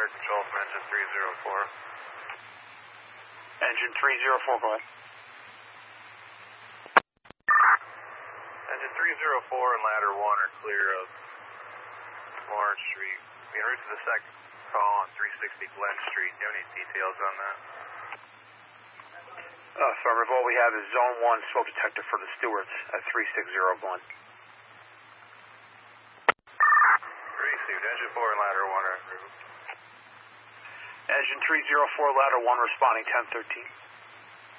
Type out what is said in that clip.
fire control from engine 304. Engine 304, go ahead. Engine 304 and ladder 1 are clear of Lawrence Street. En route to the second call on 360 Glen Street. Do you have any details on that? Affirmative. All we have is Zone 1 smoke detector for the Stewarts at 360 Glen. Received. Engine 4 and ladder 1 are en route. Engine 304, ladder 1 responding 1013.